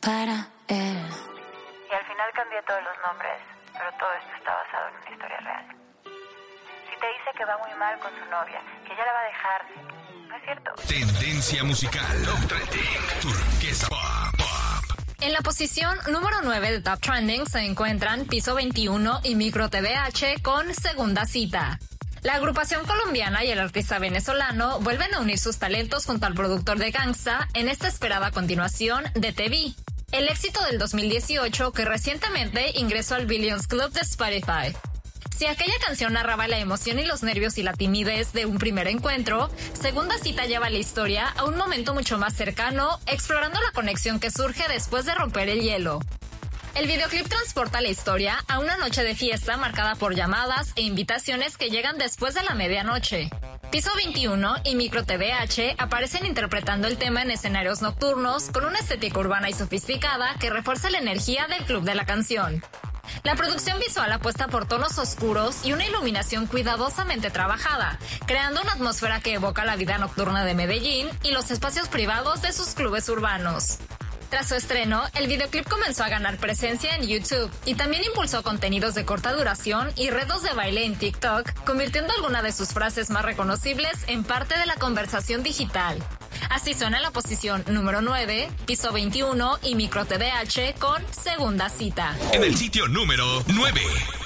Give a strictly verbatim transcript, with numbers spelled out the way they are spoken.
para él. Y al final cambié todos los nombres, pero todo esto está basado en una historia real. Si te dice que va muy mal con su novia, que ya la va a dejar, ¿no es cierto? Tendencia musical. Top Trending. Turquesa Pop. Pop. En la posición número nueve de Top Trending se encuentran Piso veintiuno y Micro T V H con Segunda Cita. La agrupación colombiana y el artista venezolano vuelven a unir sus talentos junto al productor de Gangsta en esta esperada continuación de Te Vi, el éxito del dos mil dieciocho que recientemente ingresó al Billions Club de Spotify. Si aquella canción narraba la emoción y los nervios y la timidez de un primer encuentro, Segunda Cita lleva la historia a un momento mucho más cercano, explorando la conexión que surge después de romper el hielo. El videoclip transporta la historia a una noche de fiesta marcada por llamadas e invitaciones que llegan después de la medianoche. Piso veintiuno y Micro T V H aparecen interpretando el tema en escenarios nocturnos con una estética urbana y sofisticada que refuerza la energía del club de la canción. La producción visual apuesta por tonos oscuros y una iluminación cuidadosamente trabajada, creando una atmósfera que evoca la vida nocturna de Medellín y los espacios privados de sus clubes urbanos. Tras su estreno, el videoclip comenzó a ganar presencia en YouTube y también impulsó contenidos de corta duración y retos de baile en TikTok, convirtiendo alguna de sus frases más reconocibles en parte de la conversación digital. Así suena la posición número nueve, Piso veintiuno y Micro T V H con Segunda Cita. En el sitio número nueve.